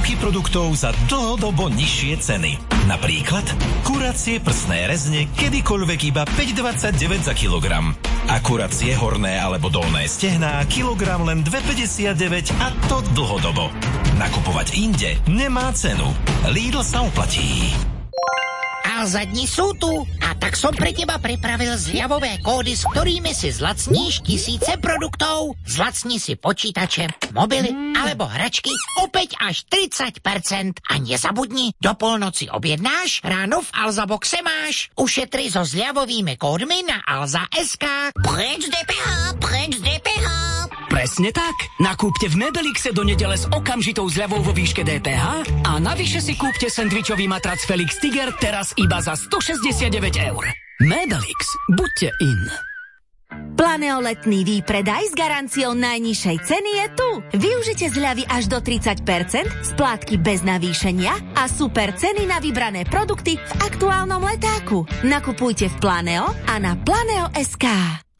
desiatky produktov za dlhodobo nižšie ceny. Napríklad kuracie prsné rezne kedykoľvek iba 5,29 za kilogram. A kuracie horné alebo dolné stehná kilogram len 2,59 a to dlhodobo. Nakupovať inde nemá cenu. Lidl sa oplatí. Alza dni sú tu a tak som pre teba pripravil zľavové kódy, s ktorými si zlacníš tisíce produktov. Zlacni si počítače, mobily alebo hračky o 5 až 30%. A nezabudni, do polnoci objednáš, ráno v Alza boxe máš. Ušetri so zľavovými kódmi na Alza.sk. Preč DPH, preč DPH. Presne tak. Nakúpte v Mebelixe do nedele s okamžitou zľavou vo výške DPH a navyše si kúpte sendvičový matrac Felix Tiger teraz iba za 169 €. Mebelix. Buďte in. Planeoletný výpredaj s garanciou najnižšej ceny je tu. Využite zľavy až do 30%, splátky bez navýšenia a super ceny na vybrané produkty v aktuálnom letáku. Nakupujte v Planeo a na Planeo.sk.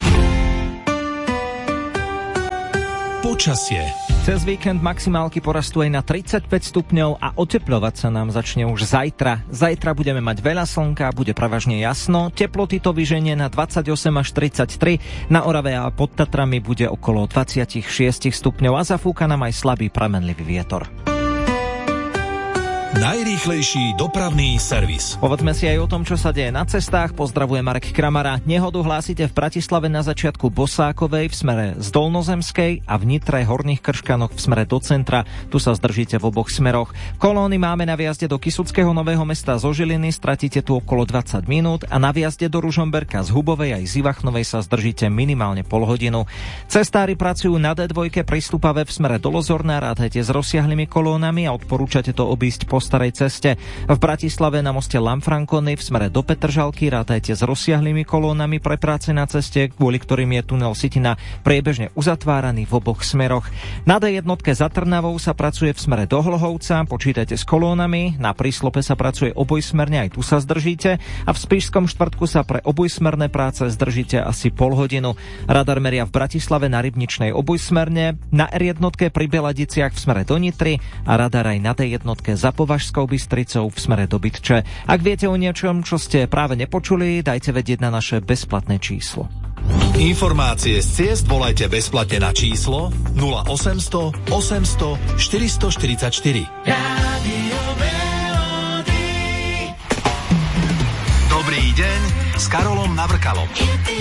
Počasie. Cez víkend maximálky porastú aj na 35 stupňov a otepľovať sa nám začne už zajtra. Zajtra budeme mať veľa slnka, bude prevažne jasno, teploty to vyženie na 28 až 33, na Orave a pod Tatrami bude okolo 26 stupňov a zafúka nám aj slabý pramenlivý vietor. Najrýchlejší dopravný servis. Povedzme si aj o tom, čo sa deje na cestách. Pozdravuje Marek Kramara. Nehodu hlásite v Bratislave na začiatku Bosákovej v smere z Dolnozemskej a v Nitre Horných Krškanoch v smere do centra. Tu sa zdržíte v oboch smeroch. Kolóny máme na výjazde do Kysuckého Nového Mesta zo Žiliny, stratíte tu okolo 20 minút a na výjazde do Ružomberka z Hubovej aj z Ivachnovej sa zdržíte minimálne pol hodinu. Cestári pracujú na D2 pri Stupave v smere do Lozorna, rátajte s rozsiahlymi kolónami a odporúčate to obísť po starej ceste. V Bratislave na moste Lanfrancony v smere do Petržalky rátajte s rozsiahlymi kolónami pre práce na ceste, kvôli ktorým je tunel Sitina priebežne uzatváraný v oboch smeroch. Na D1 za Trnavou sa pracuje v smere do Hlohovca, počítajte s kolónami, na Príslope sa pracuje obojsmerne, aj tu sa zdržíte a v Spišskom Štvrtku sa pre obojsmerné práce zdržíte asi pol hodinu. Radar meria v Bratislave na Rybničnej obojsmerne, na R1 pri Beladiciach v smere do Nitry a radar aj na D1 za Považskou Bystricou v smere do Bytče. Ak viete o niečom, čo ste práve nepočuli, dajte vedieť na naše bezplatné číslo. Informácie z ciest volajte bezplatne na číslo 0800 800 444. Rádio Melody. Dobrý deň s Karolom Navrkalom.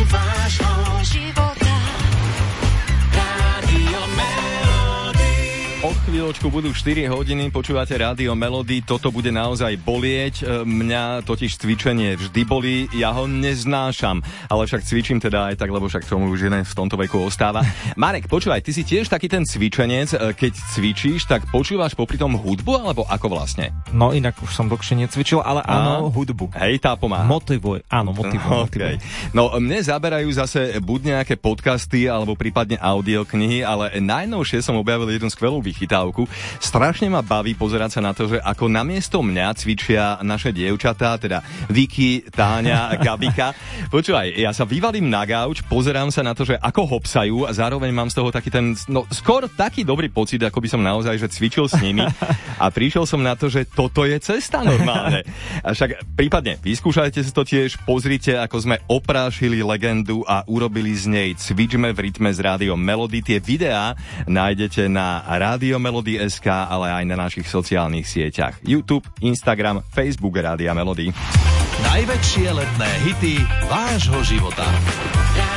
O chvíľočku budú 4 hodiny, počúvate Rádio Melody, toto bude naozaj bolieť, mňa totiž cvičenie vždy bolí, ja ho neznášam, ale však cvičím teda aj tak, lebo však tomu už jeden v tomto veku ostáva. Marek, počúvaj, ty si tiež taký ten cvičenec, keď cvičíš, tak počúvaš popri tom hudbu, alebo ako vlastne? No inak už som dlhšie necvičil, ale áno, hudbu. Hej, tá pomáha. Motivuje, áno, motivuje. Okay. No, mne zaberajú zase buď nejaké podcasty, alebo prípadne audioknihy, ale najnovšie som objavil jednu skvelú vychytávku. Strašne ma baví pozerať sa na to, že ako namiesto mňa cvičia naše dievčatá, teda Vicky, Táňa, Gabika. Počúvaj, ja sa vyvalím na gauč, pozerám sa na to, že ako hopsajú a zároveň mám z toho taký ten, no skôr taký dobrý pocit, ako by som naozaj že cvičil s nimi a prišiel som na to, že toto je cesta normálne. A však prípadne vyskúšajte si to tiež, pozrite, ako sme oprášili legendu a urobili z nej Cvičme v rytme z Rádio Melody. Tie videá nájdete na Rádio Melody.sk, ale aj na našich sociálnych sieťach YouTube, Instagram, Facebook Rádia Melody. Najväčšie letné hity vášho života.